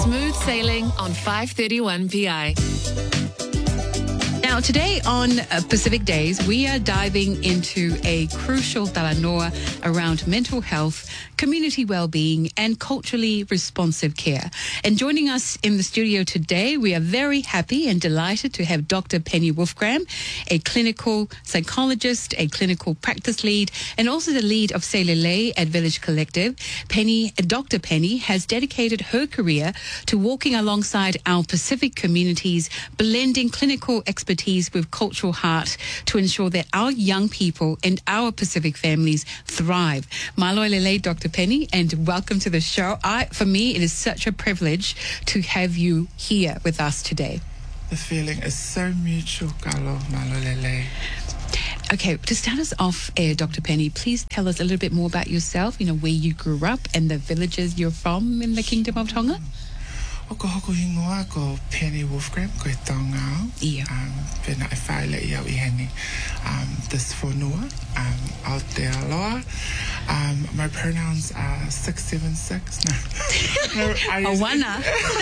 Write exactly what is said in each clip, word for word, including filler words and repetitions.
Smooth sailing on five thirty-one P I. Now, today on uh, Pacific Days, we are diving into a crucial talanoa around mental health, community well-being, and culturally responsive care. And joining us in the studio today, we are very happy and delighted to have Doctor Penny Wolfgram, a clinical psychologist, a clinical practice lead, and also the lead of Seilele at Village Collective. Penny, Doctor Penny, has dedicated her career to walking alongside our Pacific communities, blending clinical expertise with cultural heart to ensure that our young people and our Pacific families thrive. Malo lele, Doctor Penny, and welcome to the show. I, for me, it is such a privilege to have you here with us today. The feeling is so mutual, Galo, Malo lele. Okay, to start us off, uh, Doctor Penny, please tell us a little bit more about yourself, you know, where you grew up and the villages you're from in the Kingdom of Tonga. O ko hoko hingoa ko Penny Wolfgram ko e Tonga. Ia. Um, pena e whaile i au i heni. Um, this whanua, um, Aotearoa. Um, my pronouns are six seven six. No. no I use Awana.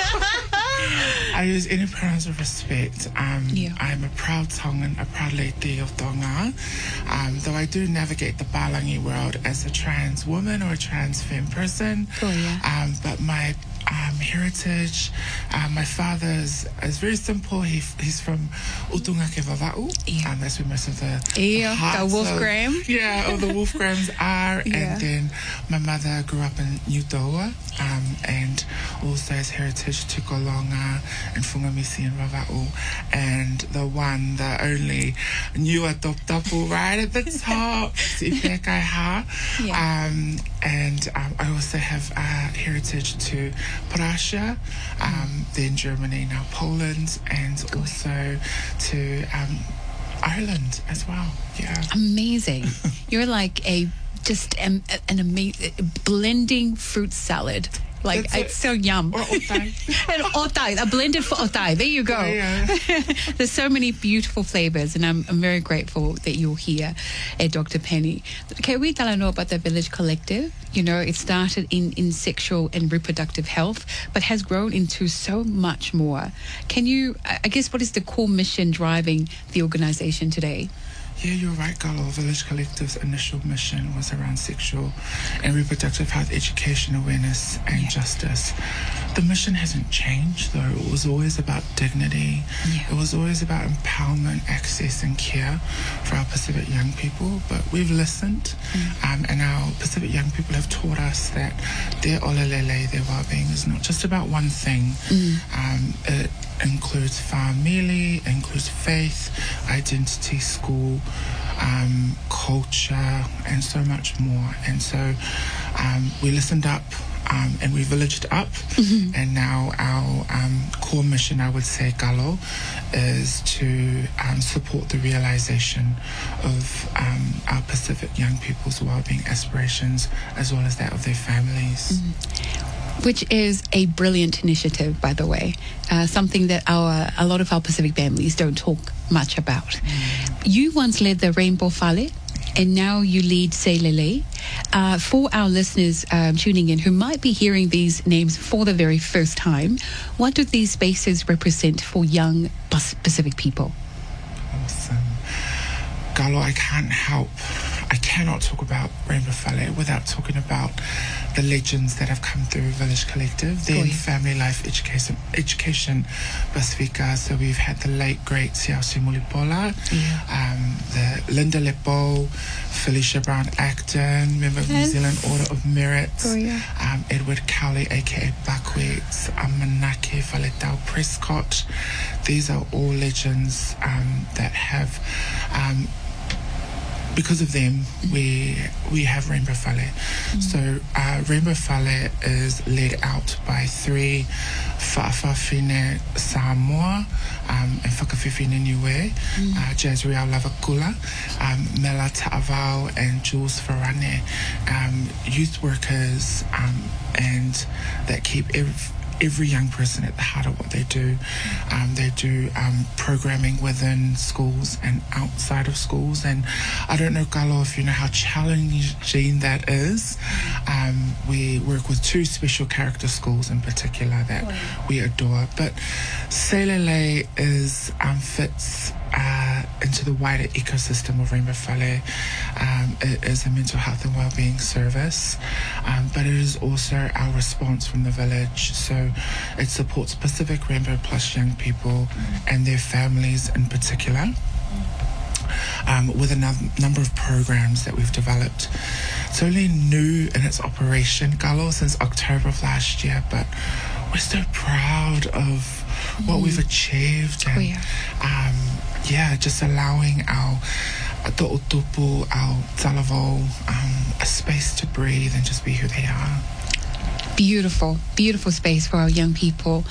I use any pronouns of respect. Um, Yeah. I'm a proud Tongan, a proud lady of Tonga. Um, though I do navigate the Palangi world as a trans woman or a trans femme person. Oh, yeah. Um, but my Um, heritage. Um, my father is, is very simple. He he's from Utunga ke Vava'u. Yeah. Um, that's where most of the, Yeah, the, hearts the Wolfgram. Of, yeah, all the Wolfgrams are. Yeah. And then my mother grew up in Utoa, um, and also has heritage Tukolonga and Fungamisi and Vava'u. And the one, the only Niua Top Tapu right at the top, Sipekai Ha. Yeah. Um, and um, I also have uh, heritage to Prussia, um, then Germany, now Poland, and also to um, Ireland as well. Yeah. Amazing. You're like a just an, an amazing blending fruit salad. Like, That's it's it. so yum. Or otai. And otai, a blended for otai. There you go. Oh, yeah. There's so many beautiful flavors, and I'm, I'm very grateful that you're here, uh, Doctor Penny. Okay, we gotta know about the Village Collective. You know, it started in, in sexual and reproductive health, but has grown into so much more. Can you, I guess, what is the core mission driving the organization today? Yeah, you're right, Galo. Village Collective's initial mission was around sexual and reproductive health education, awareness, and Yeah. justice. The mission hasn't changed, though. It was always about dignity. Yeah. It was always about empowerment, access, and care for our Pacific young people. But we've listened, Mm. um, and our Pacific young people have taught us that their olelele, their well-being, is not just about one thing. Mm. Um, it includes family, includes faith, identity, school, um, culture, and so much more. And so um, we listened up um, and we villaged up. Mm-hmm. And now our um, core mission, I would say, Galo, is to um, support the realization of um, our Pacific young people's well-being aspirations as well as that of their families. Mm-hmm. Which is a brilliant initiative, by the way. Uh, something that our a lot of our Pacific families don't talk much about. Mm. You once led the Rainbow Fale, and now you lead Seilele. Uh, for our listeners um, tuning in who might be hearing these names for the very first time, what do these spaces represent for young Pacific people? Awesome. Galo, I can't help, I cannot talk about Rainbow Fale without talking about the legends that have come through Village Collective, then Oh, yeah. Family Life Education, education Pacifica. So we've had the late, great Siausi Mulipola, Yeah. um, the Linda Lepo, Felicia Brown Acton, member of New Yes. Zealand Order of Merit, Oh, yeah. um, Edward Cowley, aka Buckwheat, Amanaki Faletau Prescott. These are all legends um, that have um, because of them, we we have Rainbow Fale. Mm-hmm. So uh, Rainbow Fale is led out by three Fa'afafine Samoa um, and Whakawhiwhine Niue, mm-hmm. uh, Jazriel Lavakula, um, Mela Ta'avao, and Jules Farane, um, youth workers um, and that keep every every young person at the heart of what they do. Um, they do um, programming within schools and outside of schools. And I don't know, Galo, if you know how challenging that is. Um, we work with two special character schools in particular that we adore. But Selele is um, fits uh, into the wider ecosystem of Rainbow Fale. Um, it is a mental health and wellbeing service, um, but it is also our response from the village. So it supports Pacific Rainbow Plus young people and their families in particular. Um, with a num- number of programs that we've developed. It's only new in its operation, Galo, since October of last year, but we're so proud of what mm. we've achieved. And, oh, yeah. Um, yeah, just allowing our to'otupu, our talavo, um, a space to breathe and just be who they are. Beautiful, beautiful space for our young people.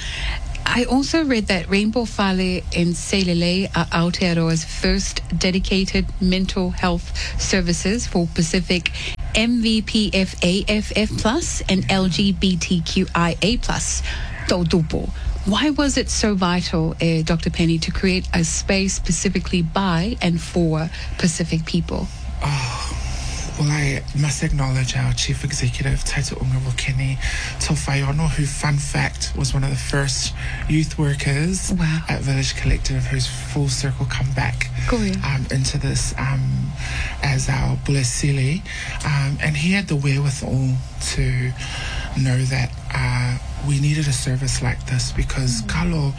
I also read that Rainbow Fale and Selele are Aotearoa's first dedicated mental health services for Pacific M V P F A F F plus and L G B T Q I A plus Tautupu. Why was it so vital, uh, Doctor Penny, to create a space specifically by and for Pacific people? Oh. Well, I must acknowledge our Chief Executive, Taita Ungawokeni Tofayono, who, fun fact, was one of the first youth workers wow. at Village Collective who's full circle come back cool, yeah. um, into this um, as our Bulesili. Um, and he had the wherewithal to know that uh, we needed a service like this because, mm. Kalo,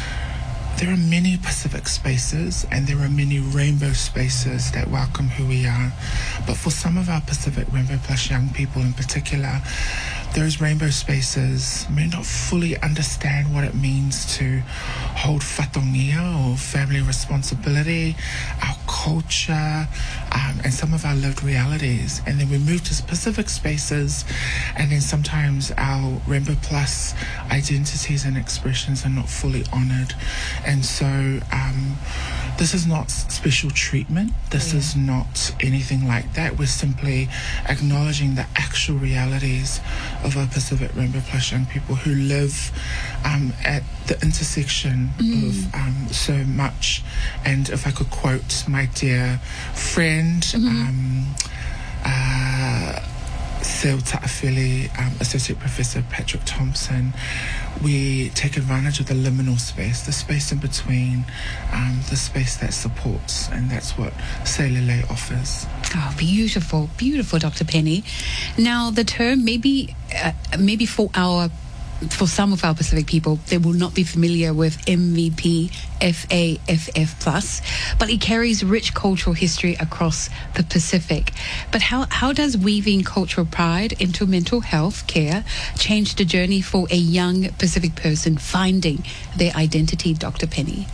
there are many Pacific spaces and there are many rainbow spaces that welcome who we are. But for some of our Pacific Rainbow Plus young people in particular, those rainbow spaces may not fully understand what it means to hold whatongia or family responsibility, our culture, um, and some of our lived realities. And then we move to specific spaces, and then sometimes our Rainbow Plus identities and expressions are not fully honored. And so um, this is not special treatment. This yeah. is not anything like that. We're simply acknowledging the actual realities of our Pacific Rainbow Plus young people who live um, at the intersection mm. of um, so much. And if I could quote my dear friend, mm-hmm. um, uh, Seo Ta'afili, um, Associate Professor Patrick Thompson, we take advantage of the liminal space, the space in between, um, the space that supports, and that's what Selele offers. Oh, beautiful, beautiful, Doctor Penny. Now, the term maybe, uh, maybe for our for some of our Pacific people, they will not be familiar with M V P F A F F plus, but it carries rich cultural history across the Pacific. But how, how does weaving cultural pride into mental health care change the journey for a young Pacific person finding their identity, Doctor Penny?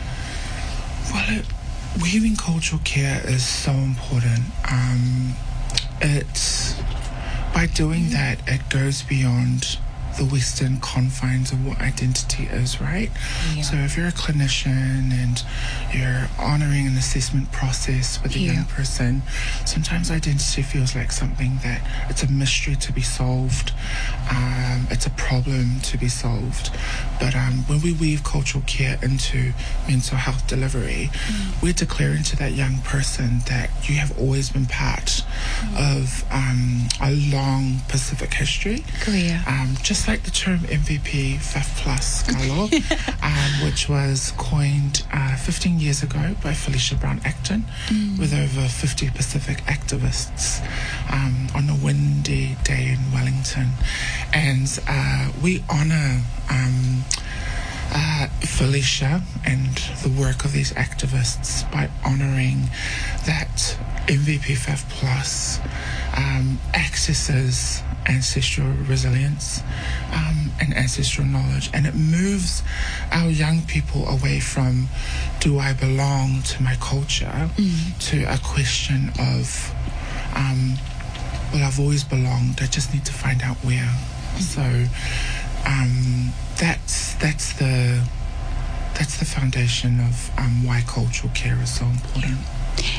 Well, it, weaving cultural care is so important. Um, it's, by doing mm-hmm. that, it goes beyond the Western confines of what identity is, right? Yeah. So if you're a clinician and you're honoring an assessment process with a yeah. young person, sometimes identity feels like something that it's a mystery to be solved, um, it's a problem to be solved. But um, when we weave cultural care into mental health delivery, mm. we're declaring to that young person that you have always been part mm. of um, a long Pacific history. Korea. Um, just like the term M V P F A F plus, Galo, um, which was coined uh, fifteen years ago by Felicia Brown Acton, mm. with over fifty Pacific activists um, on a windy day in Wellington. And uh, we honour um, uh, Felicia and the work of these activists by honouring that M V P F A F plus um, accesses ancestral resilience um, and ancestral knowledge, and it moves our young people away from do I belong to my culture mm. to a question of um, well, I've always belonged, I just need to find out where. Mm. So um, that's that's the that's the foundation of um, why cultural care is so important.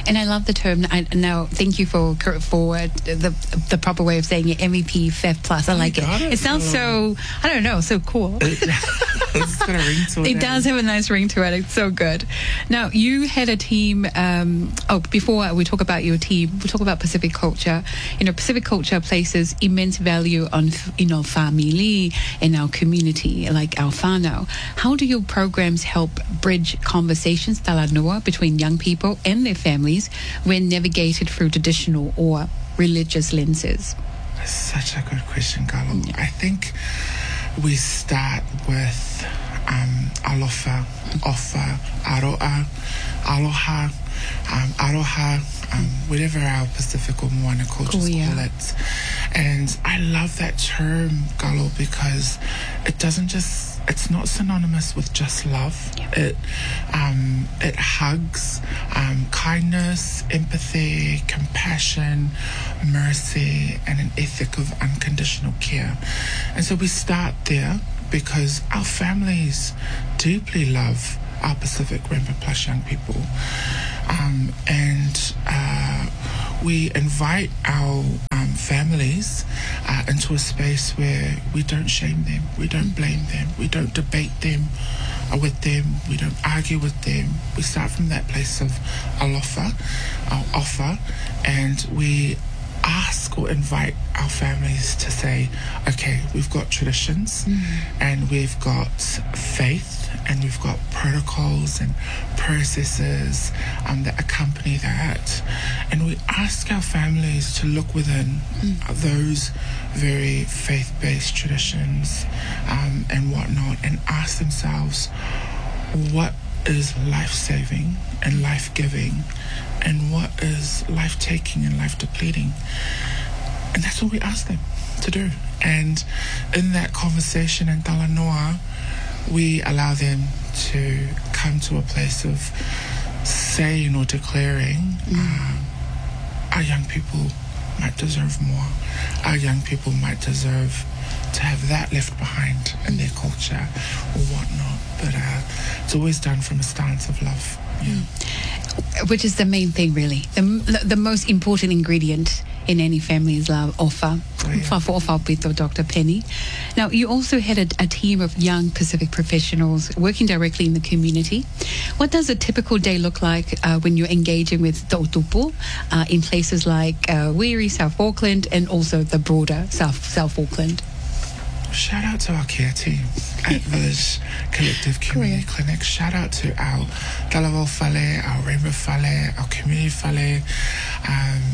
And I love the term. I, now, thank you for for the the proper way of saying it. M V P F E F Plus. I like it. It. It sounds so, I don't know, so cool. It's got a ring to it. It does have a nice ring to it. It's so good. Now, you had a team. Um, oh, before we talk about your team, we talk about Pacific culture. You know, Pacific culture places immense value on, you know, family and our community, like our whānau. How do your programs help bridge conversations, talanoa, between young people and their families when navigated through traditional or religious lenses? Such a good question, Galo. Yeah. I think we start with um, alofa, ofa, aroa, aloha, um, aroha, um, whatever our Pacific or Moana cultures cool, yeah. call it. And I love that term, Galo, because it doesn't just, it's not synonymous with just love. Yeah. It um, it hugs um, kindness, empathy, compassion, mercy, and an ethic of unconditional care. And so we start there because our families deeply love our Pacific Rimba Plus young people. Um, and uh, we invite our um, families uh, into a space where we don't shame them, we don't blame them, we don't debate them uh, with them, we don't argue with them. We start from that place of alofa, our offer, and we ask or invite our families to say, okay, we've got traditions mm-hmm. and we've got faith and we've got protocols and processes um, that accompany that. And we ask our families to look within mm. those very faith-based traditions um, and whatnot and ask themselves, what is life-saving and life-giving and what is life-taking and life-depleting? And that's what we ask them to do. And in that conversation in Talanoa, we allow them to come to a place of saying or declaring, mm. um, our young people might deserve more. Our young people might deserve to have that left behind in their culture or whatnot. But uh, it's always done from a stance of love. Yeah. Which is the main thing, really. The, the most important ingredient in any family's love, ofa. Oh, yeah. For ofa with Doctor Penny. Now, you also had a, a team of young Pacific professionals working directly in the community. What does a typical day look like uh, when you're engaging with Tautupu uh, in places like uh, Wiri, South Auckland, and also the broader South, South Auckland? Shout out to our care team at Village Collective Community cool. Clinic. Shout out to our Talawau Fale, our Rainbow Fale, our Community Fale. Um,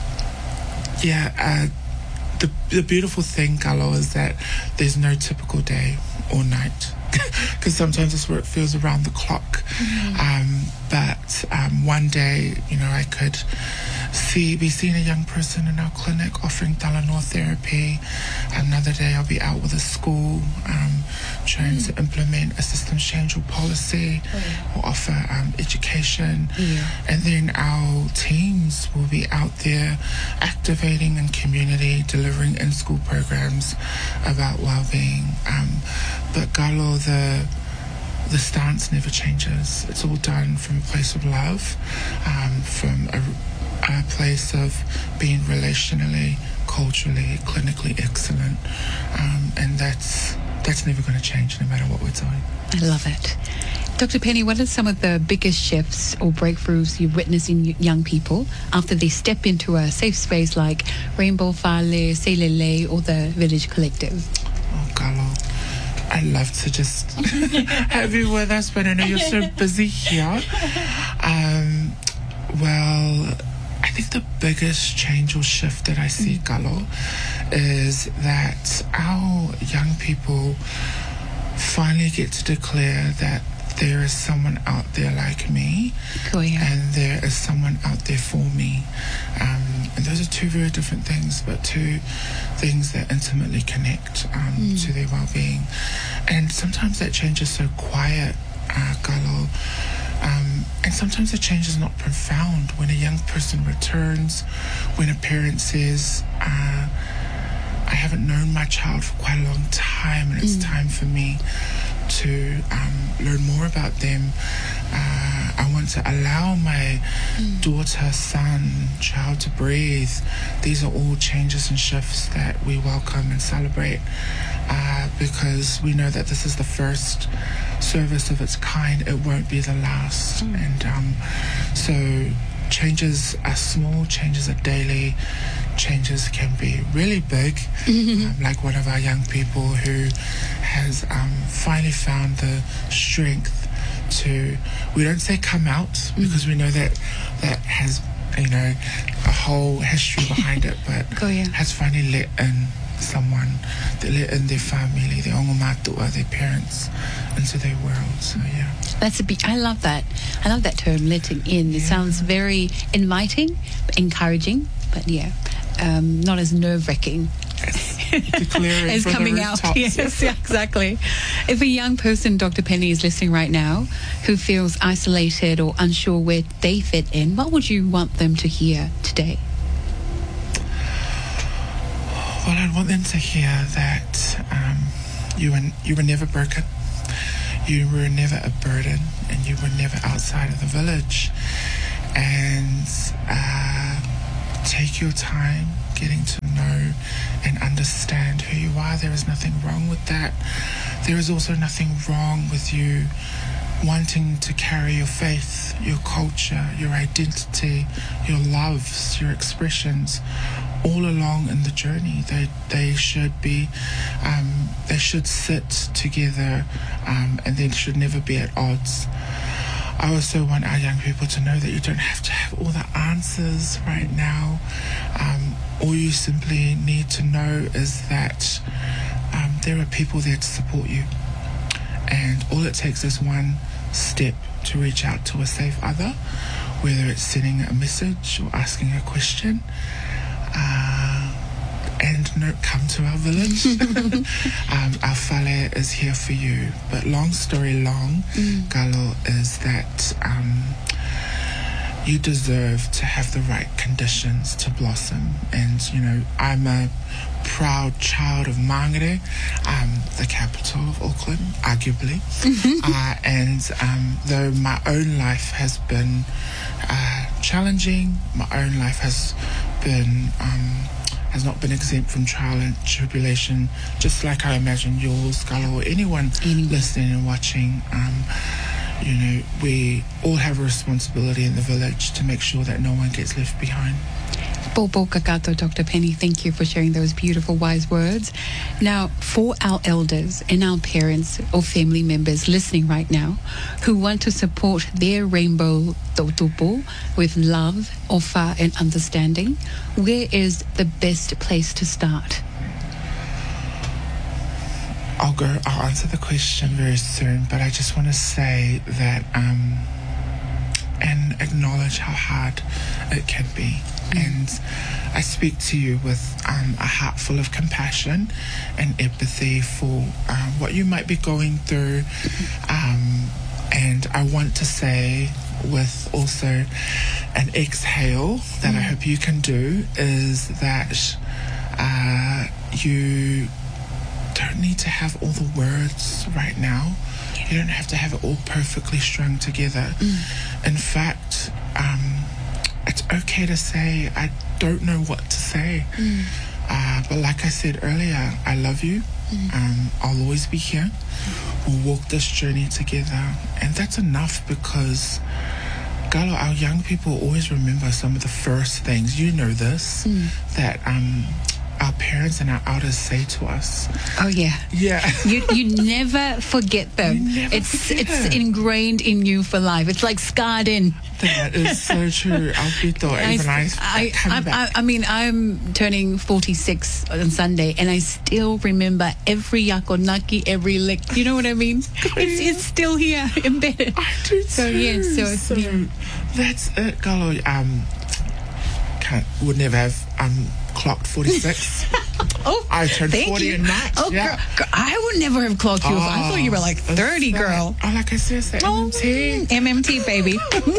yeah, uh, the the beautiful thing, Galo, is that there's no typical day or night. Because sometimes that's where it feels around the clock. Mm-hmm. Um, but um, one day, you know, I could see be seeing a young person in our clinic offering Talanoa therapy. Another day I'll be out with a school um, trying mm. to implement a systems change or policy oh. or offer um, education. Yeah. And then our teams will be out there activating in community, delivering in-school programs about well-being. Um, but Galo, the the stance never changes. It's all done from a place of love, um, from a a place of being relationally, culturally, clinically excellent, um, and that's that's never going to change no matter what we're doing. I love it. Doctor Penny, what are some of the biggest shifts or breakthroughs you've witnessed in young people after they step into a safe space like Rainbow Fale, Seilele, or the Village Collective? Oh, Galo, I'd love to just have you with us, but I know you're so busy here. Um, well, I think the biggest change or shift that I see, Galo, is that our young people finally get to declare that there is someone out there like me, cool, yeah. and there is someone out there for me. Um, and those are two very different things, but two things that intimately connect um, mm. to their well-being. And sometimes that change is so quiet, uh, Galo. Um, and sometimes the change is not profound. When a young person returns, when a parent says, uh, I haven't known my child for quite a long time and it's mm. time for me to um, learn more about them. Uh, I want to allow my mm. daughter, son, child to breathe. These are all changes and shifts that we welcome and celebrate uh, because we know that this is the first service of its kind. It won't be the last. Mm. And um, so changes are small, changes are daily, changes can be really big. Mm-hmm. Um, like one of our young people who has um, finally found the strength to, we don't say come out, mm. because we know that that has, you know, a whole history behind it, but oh, yeah. has finally let in someone, they let in their family, their ongomatua, their parents into their world. So yeah, that's a big, I love that. I love that term, letting in. It yeah. sounds very inviting, encouraging, but yeah, um, not as nerve-wracking as coming out. Yes, yeah, exactly. If a young person, Doctor Penny, is listening right now who feels isolated or unsure where they fit in, what would you want them to hear today? Well, I'd want them to hear that um, you were, you were never broken. You were never a burden, and you were never outside of the village. And uh, take your time getting to know and understand who you are. There is nothing wrong with that. There is also nothing wrong with you wanting to carry your faith, your culture, your identity, your loves, your expressions all along in the journey. They they should be, um, they should sit together, um, and they should never be at odds. I also want our young people to know that you don't have to have all the answers right now. Um, all you simply need to know is that um, there are people there to support you. And all it takes is one step to reach out to a safe other, whether it's sending a message or asking a question. Uh, and no, come to our village. um, our fale is here for you. But long story long, mm. Galo, is that um, you deserve to have the right conditions to blossom. And, you know, I'm a proud child of Mangere, um, the capital of Auckland, arguably. uh, and um, though my own life has been uh, challenging, my own life has been... Um, has not been exempt from trial and tribulation, just like I imagine yours, Galo, or anyone anyone. listening and watching. Um, you know, we all have a responsibility in the village to make sure that no one gets left behind. Popo Kakato, Doctor Penny, thank you for sharing those beautiful, wise words. Now, for our elders and our parents or family members listening right now who want to support their rainbow tautupu with love, ofa, and understanding, where is the best place to start? I'll go, I'll answer the question very soon, but I just want to say that, um, and acknowledge how hard it can be. And I speak to you with um, a heart full of compassion and empathy for um, what you might be going through. Um, and I want to say, with also an exhale that mm. I hope you can do, is that uh, you don't need to have all the words right now. You don't have to have it all perfectly strung together. Mm. In fact, um, it's okay to say, I don't know what to say. Mm. Uh, but like I said earlier, I love you. Mm. Um, I'll always be here. Mm. We'll walk this journey together. And that's enough, because, Galo, our young people always remember some of the first things, you know this, mm. that um, our parents and our elders say to us. Oh, yeah. Yeah. you you never forget them. You never it's forget it's it. ingrained in you for life. It's like scarred in. That is so true. Alpito, even I, I, I, I, I mean, I'm turning forty-six on Sunday, and I still remember every yakonaki, every lick. You know what I mean? It's, it's still here, embedded. I do too. So, yeah, so, so yeah. That's it, Galo. Um, can't, would never have um, clocked forty-six. Oh, I turned thank forty you. in March. Oh, yeah. girl, girl, I would never have clocked you. Oh, I thought you were like thirty, girl. Oh, like I said, it's the oh, M M T. M M T, baby.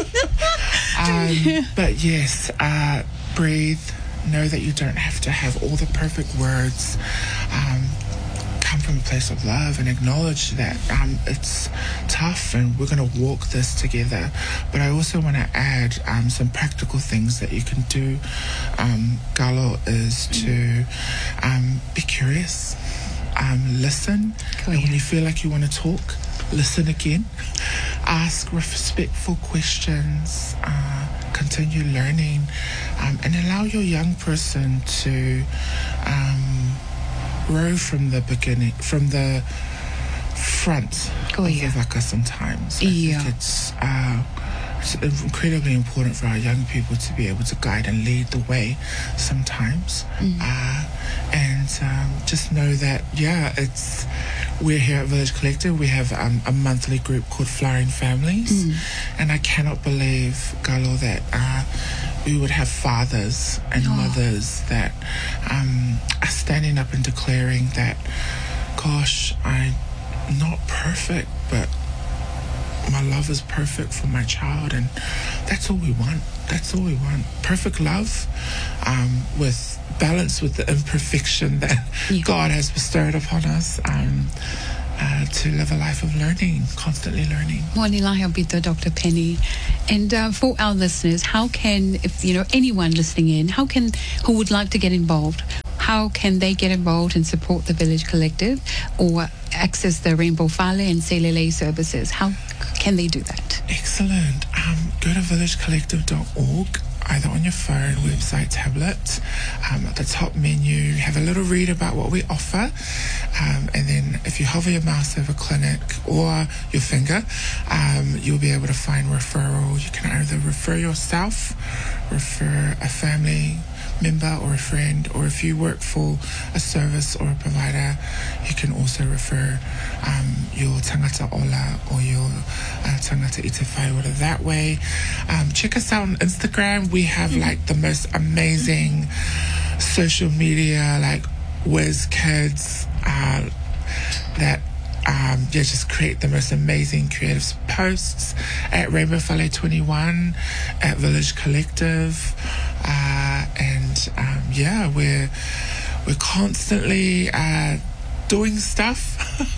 um, but yes, uh, breathe. Know that you don't have to have all the perfect words. Um, come from a place of love and acknowledge that um, it's tough and we're going to walk this together. But I also want to add um, some practical things that you can do, um, Galo, is to um, be curious, um, listen, Oh, and yeah. when you feel like you want to talk, listen again, ask respectful questions, uh, continue learning, um, and allow your young person to um, row from the beginning, from the front Oh, of yeah. the waka sometimes. I Yeah. think it's, uh, it's incredibly important for our young people to be able to guide and lead the way sometimes. Mm. Uh, and um, just know that, yeah, it's we're here at Village Collective. We have um, a monthly group called Flowering Families. Mm. And I cannot believe, Galo, that uh, we would have fathers and Oh. mothers that um, are standing up and declaring that, gosh, I'm not perfect, but my love is perfect for my child, and that's all we want. That's all we want. Perfect love, um, with balance with the imperfection that Yeah. God has bestowed upon us, um, uh, to live a life of learning, constantly learning. Moanilahi Bito, Doctor Penny. And uh, for our listeners, how can, if you know anyone listening in, how can, who would like to get involved, how can they get involved and support the Village Collective or access the Rainbow Fale and Selele services? How can they do that? Excellent. Um, go to village collective dot org, either on your phone, website, tablet. Um, at the top menu, have a little read about what we offer. Um, and then if you hover your mouse over clinic or your finger, um, you'll be able to find referral. You can either refer yourself, refer a family member or a friend, or if you work for a service or a provider, you can also refer um, your tangata ola or your uh, tangata ite whaiora that way. Um, check us out on Instagram. We have like the most amazing social media, like whiz kids uh, that Um, yeah, just create the most amazing creative posts at Rainbow Fale twenty-one, at Village Collective, uh, and um, yeah, we're we're constantly uh, doing stuff.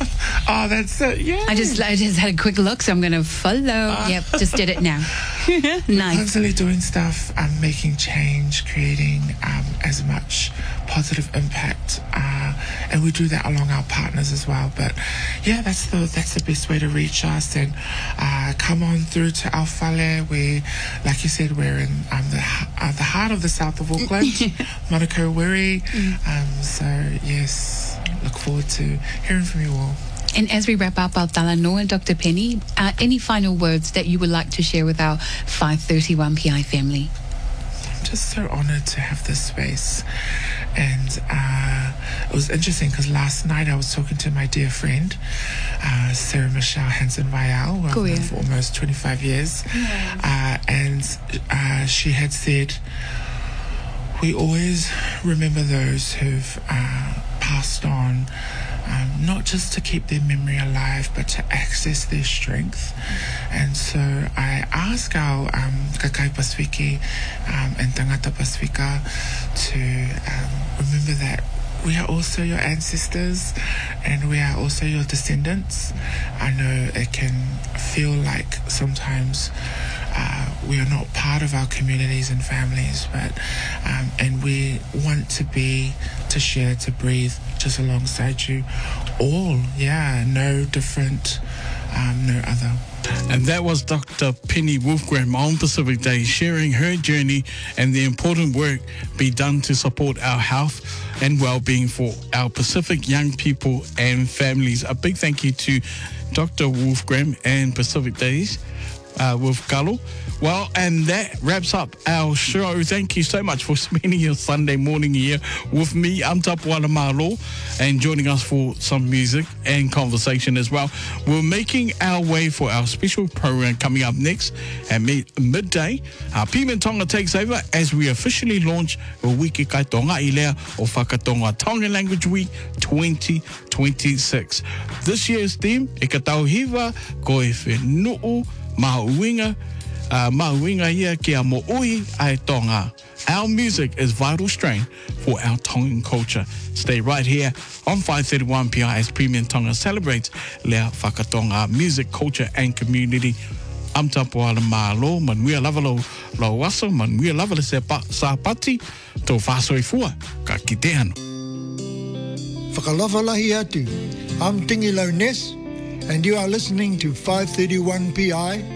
Oh, that's it! Yeah, I just I just had a quick look, so I'm going to follow. Yep, just did it now. Nice. constantly doing stuff, um, making change, creating um, as much positive impact, uh, and we do that along our partners as well. But yeah, that's the that's the best way to reach us. And uh, come on through to our Fale. We, like you said, we're in um, the uh, the heart of the south of Auckland, Manukau Wiri. Um, so yes, look forward to hearing from you all. And as we wrap up our Talanoa, Doctor Penny, uh, any final words that you would like to share with our five thirty-one P I family? I'm just so honoured to have this space. And uh, it was interesting because last night I was talking to my dear friend, uh, Sarah Michelle Hansen-Vial, who I've Cool, known yeah. for almost twenty-five years. Uh, and uh, she had said, we always remember those who've uh, passed on, um, not just to keep their memory alive, but to access their strength. And so I ask our um, Kakai Pasifiki um, and Tangata Pasifika to um, remember that we are also your ancestors and we are also your descendants. I know it can feel like sometimes uh, we are not part of our communities and families, but um, and we want to be, to share, to breathe just alongside you all. Yeah, no different, um, no other. And that was Doctor Penny Wolfgram on Pacific Day, sharing her journey and the important work be done to support our health and well-being for our Pacific young people and families. A big thank you to Doctor Wolfgram and Pacific Days uh, with Galo. Well, and that wraps up our show. Thank you so much for spending your Sunday morning here with me. I'm Tapuana Malo, and joining us for some music and conversation as well. We're making our way for our special program coming up next at mid- midday. Uh, Pima Tonga takes over as we officially launch a Wiki Kai Tonga I Lea o Whakatonga Tonga Language Week twenty twenty-six. This year's theme, e ka tauhiwa ko e whenuu, maha uinga, uh, mauinga ia ki a mo ui ai tonga. Our music is vital strain for our Tongan culture. Stay right here on five thirty-one P I as Premium Tonga celebrates Lea Whakatonga music, culture and community. I'm tapo ala malo, manuia lavalo lo waso, manuia lavalo se pa sa pati, to whasoi fua, ka kite anu. Whakalawalahi atu. I'm Tingi Lau Ness, and you are listening to five thirty-one P I